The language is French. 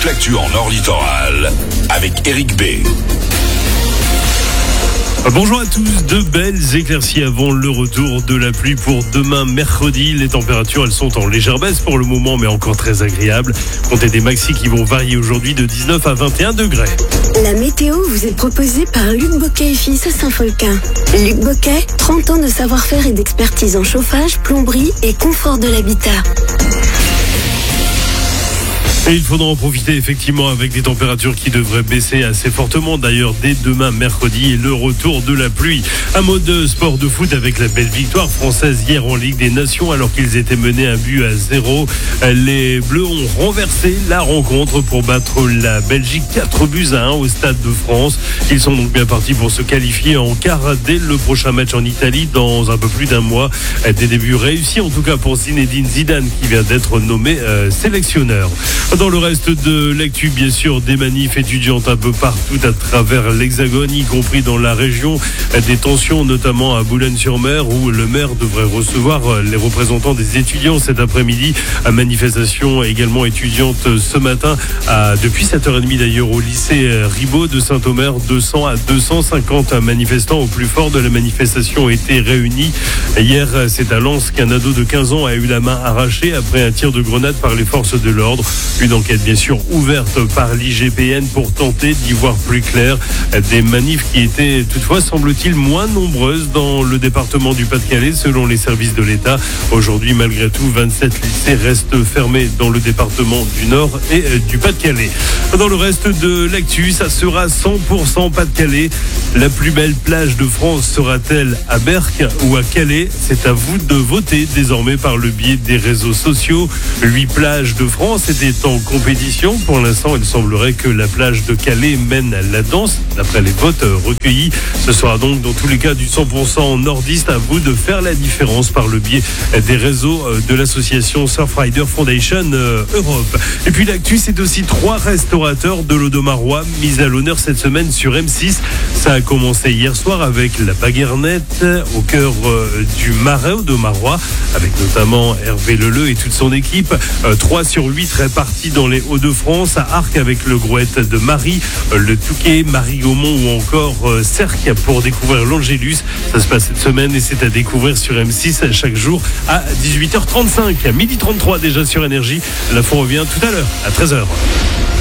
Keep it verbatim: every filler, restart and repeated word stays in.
l'actu en Nord Littoral avec Eric B. Bonjour à tous, de belles éclaircies avant le retour de la pluie pour demain mercredi. Les températures, elles sont en légère baisse pour le moment, mais encore très agréables. Comptez des maxis qui vont varier aujourd'hui de dix-neuf à vingt et un degrés. La météo vous est proposée par Luc Boquet et Fils à Saint-Folquin. Luc Boquet, trente ans de savoir-faire et d'expertise en chauffage, plomberie et confort de l'habitat. Et il faudra en profiter effectivement avec des températures qui devraient baisser assez fortement d'ailleurs dès demain mercredi et le retour de la pluie. Un mot de sport de foot avec la belle victoire française hier en Ligue des Nations alors qu'ils étaient menés un but à zéro. Les Bleus ont renversé la rencontre pour battre la Belgique quatre buts à un au Stade de France. Ils sont donc bien partis pour se qualifier en quart dès le prochain match en Italie dans un peu plus d'un mois. Des débuts réussis en tout cas pour Zinedine Zidane qui vient d'être nommé euh, sélectionneur. Dans le reste de l'actu, bien sûr, des manifs étudiantes un peu partout à travers l'Hexagone, y compris dans la région. Des tensions, notamment à Boulogne-sur-Mer, où le maire devrait recevoir les représentants des étudiants cet après-midi. Manifestation également étudiante ce matin, à, depuis sept heures trente d'ailleurs, au lycée Ribot de Saint-Omer. deux cents à deux cent cinquante manifestants au plus fort de la manifestation ont été réunis. Hier, c'est à Lens qu'un ado de quinze ans a eu la main arrachée après un tir de grenade par les forces de l'ordre. Une enquête bien sûr ouverte par l'I G P N pour tenter d'y voir plus clair. Des manifs qui étaient toutefois, semble-t-il, moins nombreuses dans le département du Pas-de-Calais selon les services de l'État. Aujourd'hui, malgré tout, vingt-sept lycées restent fermés dans le département du Nord et du Pas-de-Calais. Dans le reste de l'actu, ça sera cent pour cent Pas-de-Calais. La plus belle plage de France sera-t-elle à Berck ou à Calais? C'est à vous de voter désormais par le biais des réseaux sociaux. Huit plages de France étaient en compétition. Pour l'instant, il semblerait que la plage de Calais mène la danse, d'après les votes recueillis. Ce sera donc dans tous les cas du cent pour cent nordiste. À vous de faire la différence par le biais des réseaux de l'association Surfrider Foundation Europe. Et puis l'actu, c'est aussi trois restaurateurs de l'Audomarois mis à l'honneur cette semaine sur M six. Ça a commencé hier soir avec la Baguernette au cœur du Marais Audomarois, avec notamment Hervé Leleu et toute son équipe. trois sur huit répartis dans les Hauts-de-France, à Arques avec le Grouette de Marie, le Touquet, Marie-Gaumont ou encore Cerques pour découvrir l'Angélus. Ça se passe cette semaine et c'est à découvrir sur M six chaque jour à dix-huit heures trente-cinq. À midi trente-trois déjà sur Énergie. L'info revient tout à l'heure à treize heures.